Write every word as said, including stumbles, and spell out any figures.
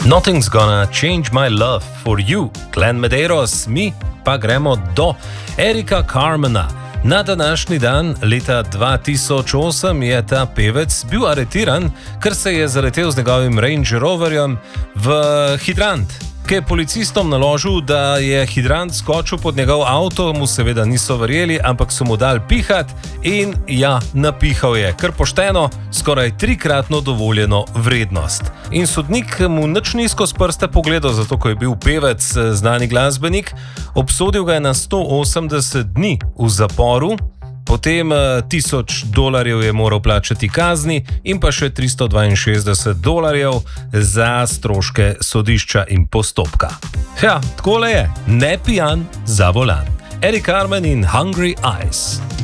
Nothing's gonna change my love for you, Glenn Medeiros, mi pa gremo do Erika Carmena. Na današnji dan, leta dva tisoč osem, je ta pevec bil aretiran, ker se je zaletel z njegovim Range Roverjem v hidrant. Ko je policistom naložil, da je hidrant skočil pod njegov avto, mu seveda niso verjeli, ampak so mu dali pihati in ja, napihal je, kar pošteno, skoraj trikratno dovoljeno vrednost. In sodnik mu nič ni skozi prste pogledal, zato ko je bil pevec, znani glasbenik, obsodil ga je na sto osemdeset dni v zaporu, potem tisoč dolarjev je moral plačati kazni in pa še tristo dvainšestdeset dolarjev za stroške sodišča in postopka. Ja, takole je, ne pijan za volan. Erik Carmen in Hungry Eyes.